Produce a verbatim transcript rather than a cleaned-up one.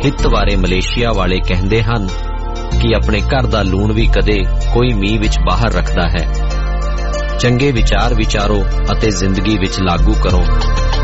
ਹਿੱਤ ਬਾਰੇ ਮਲੇਸ਼ੀਆ ਵਾਲੇ ਕਹਿੰਦੇ ਹਨ ਕਿ ਆਪਣੇ ਘਰ ਦਾ ਲੂਣ ਵੀ ਕਦੇ ਕੋਈ ਮੀਂਹ ਵਿੱਚ ਬਾਹਰ ਰੱਖਦਾ ਹੈ। ਚੰਗੇ ਵਿਚਾਰ ਵਿਚਾਰੋ ਅਤੇ ਜ਼ਿੰਦਗੀ ਵਿੱਚ ਲਾਗੂ ਕਰੋ।